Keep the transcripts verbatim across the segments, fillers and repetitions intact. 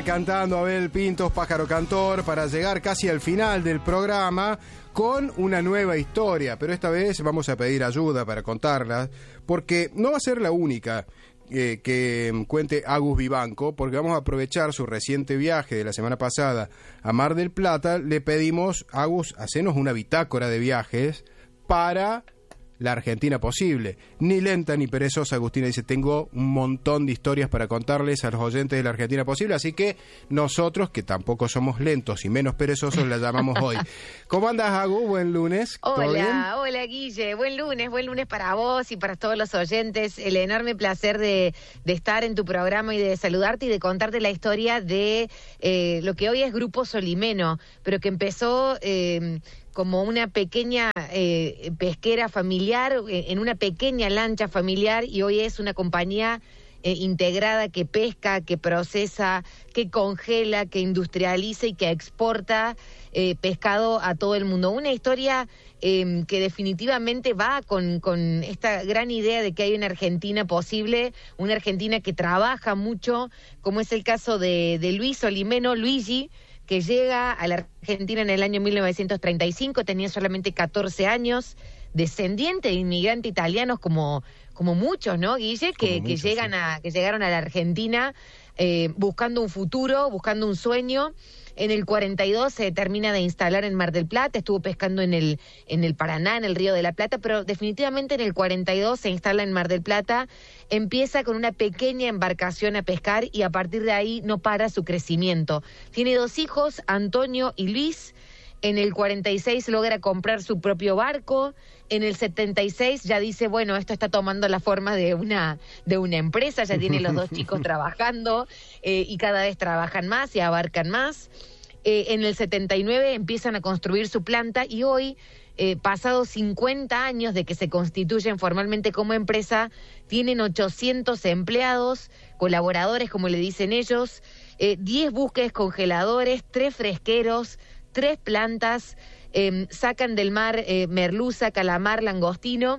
cantando Abel Pintos, Pájaro Cantor, para llegar casi al final del programa con una nueva historia, pero esta vez vamos a pedir ayuda para contarla, porque no va a ser la única eh, que cuente Agus Vivanco, porque vamos a aprovechar su reciente viaje de la semana pasada a Mar del Plata. Le pedimos, Agus, hacenos una bitácora de viajes para la Argentina posible. Ni lenta ni perezosa, Agustina dice, tengo un montón de historias para contarles a los oyentes de la Argentina posible, así que nosotros, que tampoco somos lentos y menos perezosos, la llamamos hoy. ¿Cómo andas, Agus? Buen lunes. Hola, bien? Hola, Guille. Buen lunes, buen lunes para vos y para todos los oyentes. El enorme placer de, de estar en tu programa y de saludarte y de contarte la historia de eh, lo que hoy es Grupo Solimeno, pero que empezó Eh, como una pequeña eh, pesquera familiar, eh, en una pequeña lancha familiar, y hoy es una compañía eh, integrada que pesca, que procesa, que congela, que industrializa y que exporta eh, pescado a todo el mundo. Una historia eh, que definitivamente va con, con esta gran idea de que hay una Argentina posible, una Argentina que trabaja mucho, como es el caso de, de Luis Solimeno, Luigi, que llega a la Argentina en el año mil novecientos treinta y cinco, tenía solamente catorce años, descendiente de inmigrantes italianos como, como muchos, ¿no, Guille? Que, muchos, que, llegan sí. a, que llegaron a la Argentina eh, buscando un futuro, buscando un sueño. En el cuarenta y dos se termina de instalar en Mar del Plata, estuvo pescando en el, en el Paraná, en el Río de la Plata, pero definitivamente en el cuarenta y dos se instala en Mar del Plata, empieza con una pequeña embarcación a pescar y a partir de ahí no para su crecimiento. Tiene dos hijos, Antonio y Luis. En el cuarenta y seis logra comprar su propio barco. En el setenta y seis ya dice, bueno, esto está tomando la forma de una, de una empresa, ya tiene los dos chicos trabajando eh, y cada vez trabajan más y abarcan más. Eh, en el setenta y nueve empiezan a construir su planta y hoy, eh, pasados cincuenta años de que se constituyen formalmente como empresa, tienen ochocientos empleados, colaboradores como le dicen ellos, eh, diez buques congeladores, tres fresqueros, tres plantas, eh, sacan del mar eh, merluza, calamar, langostino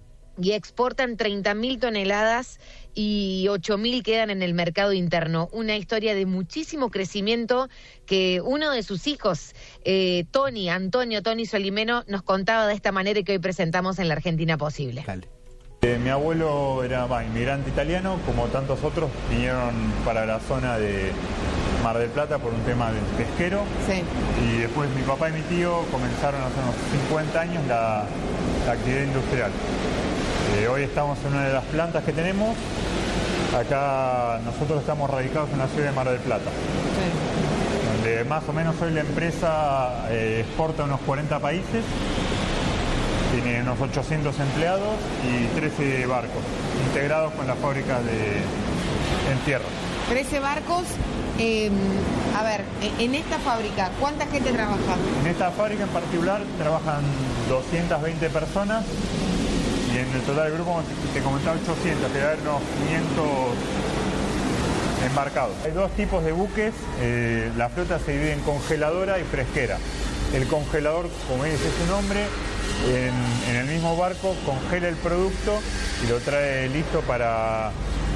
y exportan treinta mil toneladas y ocho mil quedan en el mercado interno. Una historia de muchísimo crecimiento que uno de sus hijos, eh, Tony, Antonio Tony Solimeno, nos contaba de esta manera y que hoy presentamos en la Argentina posible. Dale. Eh, mi abuelo era bah, inmigrante italiano, como tantos otros, vinieron para la zona de Mar del Plata por un tema del pesquero. Sí. Y después mi papá y mi tío comenzaron hace unos cincuenta años la, la actividad industrial. Eh, hoy estamos en una de las plantas que tenemos. Acá nosotros estamos radicados en la ciudad de Mar del Plata. Sí. Donde más o menos hoy la empresa eh, exporta a unos cuarenta países. Tiene unos ochocientos empleados y trece barcos integrados con las fábricas de en tierra. trece barcos. Eh, a ver, en esta fábrica, ¿cuánta gente trabaja? En esta fábrica en particular trabajan doscientas veinte personas y en el total del grupo, te comentaba, ochocientos, que hay unos quinientos embarcados. Hay dos tipos de buques, eh, la flota se divide en congeladora y fresquera. El congelador, como dice su nombre, en, en el mismo barco congela el producto y lo trae listo para...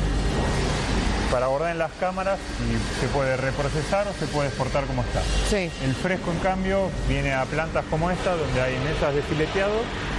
para abordar en las cámaras y se puede reprocesar o se puede exportar como está. Sí. El fresco, en cambio, viene a plantas como esta, donde hay mesas de fileteado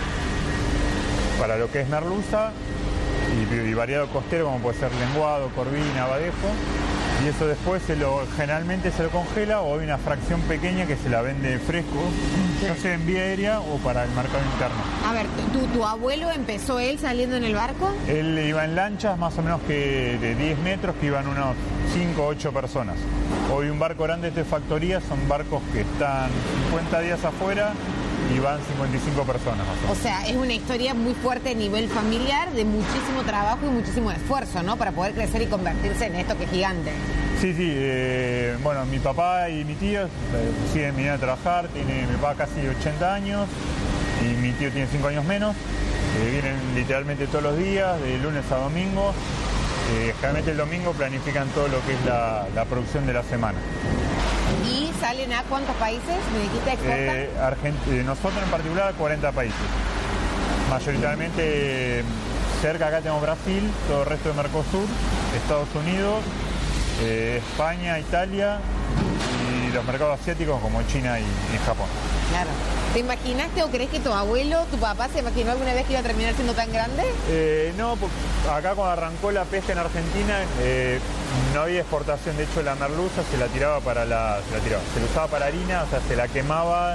para lo que es merluza y, y variado costero, como puede ser lenguado, corvina, abadejo. Y eso después se lo, generalmente se lo congela o hay una fracción pequeña que se la vende fresco, sí. Ya sea en vía aérea o para el mercado interno. A ver, ¿tu, tu abuelo empezó él saliendo en el barco? Él iba en lanchas más o menos que de diez metros, que iban unos cinco o ocho personas. Hoy un barco grande de factoría son barcos que están cincuenta días afuera y van cincuenta y cinco personas. O sea, es una historia muy fuerte a nivel familiar, de muchísimo trabajo y muchísimo esfuerzo, ¿no? Para poder crecer y convertirse en esto que es gigante. Sí, sí. Eh, bueno, mi papá y mi tío eh, siguen viniendo a trabajar. Tiene mi papá casi ochenta años y mi tío tiene cinco años menos. Eh, vienen literalmente todos los días, de lunes a domingo. Eh, generalmente el domingo planifican todo lo que es la, la producción de la semana. ¿Y salen a cuántos países? ¿Me dijiste exportan? Eh, Argent- nosotros en particular a cuarenta países. Mayoritariamente cerca acá tenemos Brasil, todo el resto de Mercosur, Estados Unidos, eh, España, Italia y los mercados asiáticos como China y, y Japón. Claro. ¿Te imaginaste o crees que tu abuelo, tu papá, se imaginó alguna vez que iba a terminar siendo tan grande? Eh, no, acá cuando arrancó la pesca en Argentina eh, no había exportación. De hecho, la merluza se la tiraba para la, se la tiraba, se la usaba para harina, o sea, se la quemaba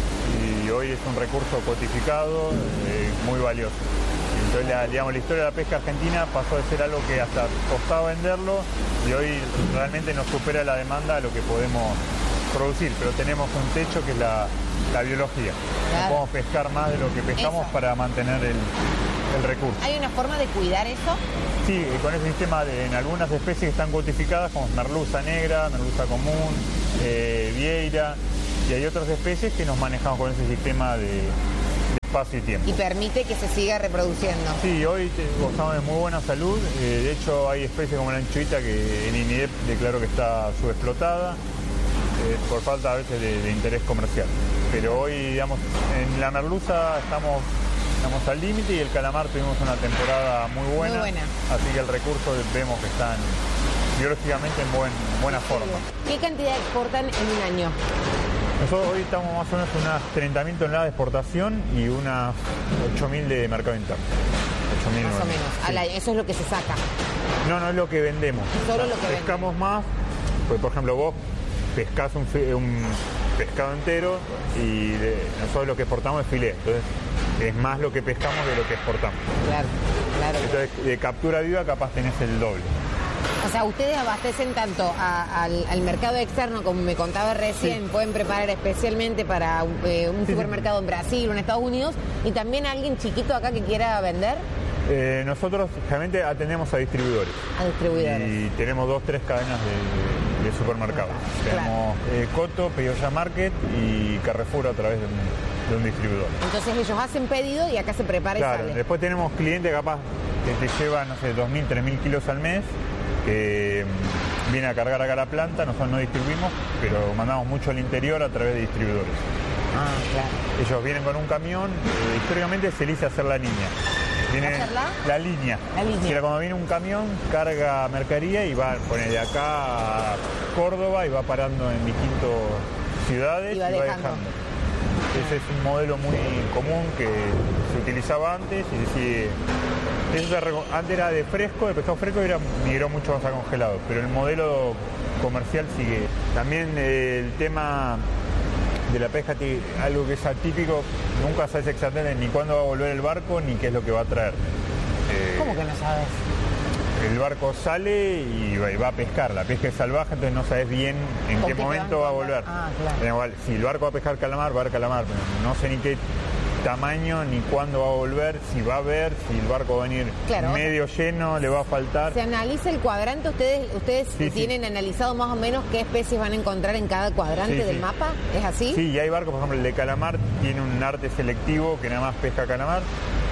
y hoy es un recurso codificado eh, muy valioso. Entonces, la, digamos, la historia de la pesca argentina pasó de ser algo que hasta costaba venderlo y hoy realmente nos supera la demanda a lo que podemos producir, pero tenemos un techo que es la, la biología. Claro. No podemos pescar más de lo que pescamos eso, para mantener el, el recurso. ¿Hay una forma de cuidar eso? Sí, con ese sistema de, en algunas especies que están codificadas, como merluza negra, merluza común, eh, vieira, y hay otras especies que nos manejamos con ese sistema de, de espacio y tiempo. Y permite que se siga reproduciendo. Sí, hoy te, gozamos de muy buena salud. Eh, de hecho, hay especies como la anchoita que en INIDEP declaró que está subexplotada. Eh, por falta a veces de, de interés comercial. Pero hoy, digamos, en la merluza estamos, estamos al límite y el calamar tuvimos una temporada muy buena, muy buena. Así que el recurso vemos que están biológicamente en buen, buena forma. ¿Qué cantidad exportan en un año? Nosotros hoy estamos más o menos unas treinta mil toneladas de exportación y unas ocho mil de mercado interno. ocho mil más o menos, sí. Al año. Eso es lo que se saca. No, no es lo que vendemos. Solo o sea, lo que pescamos venden. más, pues por ejemplo vos pescás un, un pescado entero y de, nosotros lo que exportamos es filé, entonces es más lo que pescamos de lo que exportamos. Claro, claro. Entonces de captura viva capaz tenés el doble. O sea, ustedes abastecen tanto a, al, al mercado externo, como me contaba recién, sí. Pueden preparar especialmente para eh, un sí, supermercado sí. en Brasil o en Estados Unidos, y también a alguien chiquito acá que quiera vender. Eh, nosotros realmente atendemos a distribuidores. A distribuidores. Y tenemos dos, tres cadenas de, de supermercados. Claro. Tenemos eh, Coto, Peyoya Market y Carrefour a través de un, de un distribuidor. Entonces ellos hacen pedido y acá se prepara claro, y sale. Después tenemos clientes capaz que te llevan, no sé, dos mil, tres mil kilos al mes, que um, viene a cargar acá a la planta. Nosotros no distribuimos, pero mandamos mucho al interior a través de distribuidores. Ah, claro. Ellos vienen con un camión, eh, históricamente se elige hacer la línea. Viene la línea. La línea. Si cuando viene un camión, carga mercadería y va, pone de acá a Córdoba y va parando en distintas ciudades y va, y va dejando. dejando. Ese es un modelo muy común que se utilizaba antes y decide, eso se, antes era de fresco, de pescado fresco, y era, migró mucho más a congelado, pero el modelo comercial sigue. También eh, el tema de la pesca, algo que es atípico, nunca sabes exactamente ni cuándo va a volver el barco ni qué es lo que va a traer. Eh, ¿Cómo que no sabes? El barco sale y va, y va a pescar, la pesca es salvaje, entonces no sabes bien en qué momento va a volver. Ah, claro. Igual, si el barco va a pescar calamar, va a haber calamar, pero no sé ni qué tamaño ni cuándo va a volver, si va a haber, si el barco va a venir claro, medio lleno, le va a faltar. ¿Se analiza el cuadrante? ¿Ustedes ustedes sí, tienen sí. analizado más o menos qué especies van a encontrar en cada cuadrante sí, del sí. mapa? ¿Es así? Sí, y hay barcos, por ejemplo, el de calamar tiene un arte selectivo que nada más pesca calamar,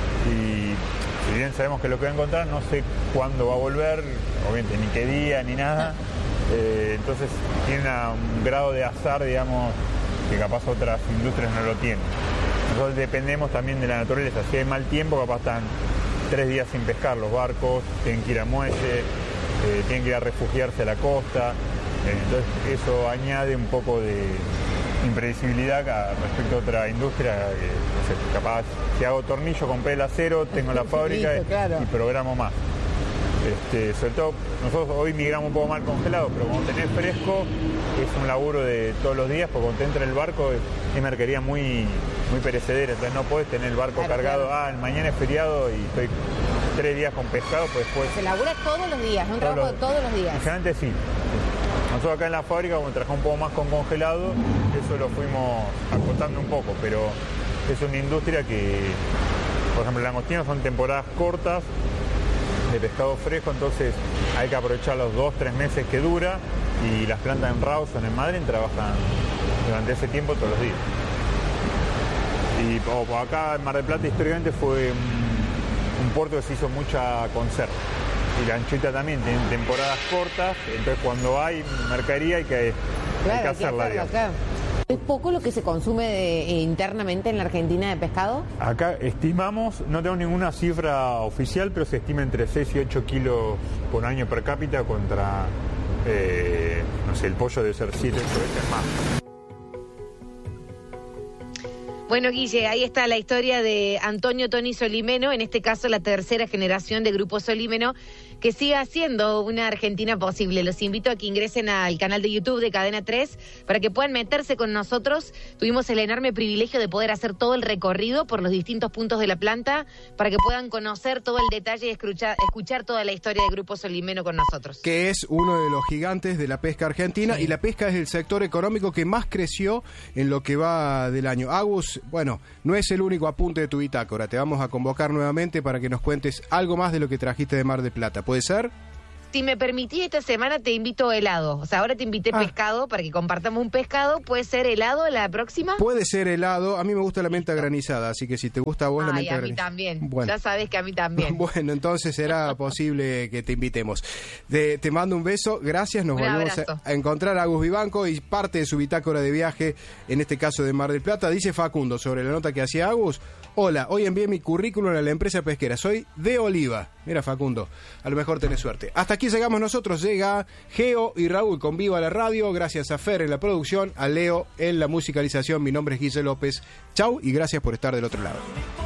y si bien sabemos que lo que va a encontrar, no sé cuándo va a volver, obviamente ni qué día ni nada, eh, entonces tiene una, un grado de azar, digamos, que capaz otras industrias no lo tienen. Nosotros dependemos también de la naturaleza. Si hay mal tiempo, capaz están tres días sin pescar los barcos, tienen que ir a muelle, eh, tienen que ir a refugiarse a la costa. Eh, entonces eso añade un poco de impredecibilidad respecto a otra industria. Que, no sé, capaz si hago tornillo, compré el acero, tengo la fábrica Listo, claro. y programo más. Este, sobre todo, nosotros hoy migramos un poco mal congelado, pero cuando tenés fresco es un laburo de todos los días, porque cuando te entra el barco es, es mercadería muy, muy perecedera, entonces no podés tener el barco claro, cargado, claro. ah, mañana es feriado y estoy tres días con pescado, pues después... Se labura todos los días, un trabajo los, todos los días. Generalmente sí. Nosotros acá en la fábrica, como trabajamos un poco más con congelado, eso lo fuimos acotando un poco, pero es una industria que, por ejemplo, el langostino son temporadas cortas, de pescado fresco, entonces hay que aprovechar los dos, tres meses que dura, y las plantas en Rawson, en Madrid, trabajan durante ese tiempo todos los días. Y oh, acá en Mar del Plata históricamente fue un, un puerto que se hizo mucha conserva. Y la anchoita también tiene temporadas cortas, entonces cuando hay mercadería hay que, claro, hay que hacerla. Hay que hacerlo acá. ¿Es poco lo que se consume de, eh, internamente en la Argentina de pescado? Acá estimamos, no tengo ninguna cifra oficial, pero se estima entre seis y ocho kilos por año per cápita contra eh, no sé, el pollo debe ser siete, ocho veces más. Bueno, Guille, ahí está la historia de Antonio Tony Solimeno, en este caso la tercera generación de Grupo Solimeno, que sigue haciendo una Argentina posible. Los invito a que ingresen al canal de YouTube de Cadena tres para que puedan meterse con nosotros. Tuvimos el enorme privilegio de poder hacer todo el recorrido por los distintos puntos de la planta para que puedan conocer todo el detalle y escuchar, escuchar toda la historia de Grupo Solimeno con nosotros. Que es uno de los gigantes de la pesca argentina, sí. Y la pesca es el sector económico que más creció en lo que va del año. Agus, bueno, no es el único apunte de tu bitácora. Te vamos a convocar nuevamente para que nos cuentes algo más de lo que trajiste de Mar del Plata. ¿Puede ser? Si me permitís, esta semana te invito helado. O sea, ahora te invité ah. pescado para que compartamos un pescado. ¿Puede ser helado la próxima? Puede ser helado. A mí me gusta la menta granizada, así que si te gusta a vos Ay, la menta a mí granizada. también. Bueno. Ya sabes que a mí también. Bueno, entonces será posible que te invitemos. Te, te mando un beso. Gracias. Nos un volvemos a, a encontrar a Agus Vivanco y parte de su bitácora de viaje, en este caso de Mar del Plata. Dice Facundo sobre la nota que hacía Agus. Hola, hoy envié mi currículum a la empresa pesquera. Soy de Oliva. Mira, Facundo, a lo mejor tenés suerte. Hasta aquí llegamos nosotros. Llega Geo y Raúl con Viva la Radio. Gracias a Fer en la producción, a Leo en la musicalización. Mi nombre es Guille López. Chau y gracias por estar del otro lado.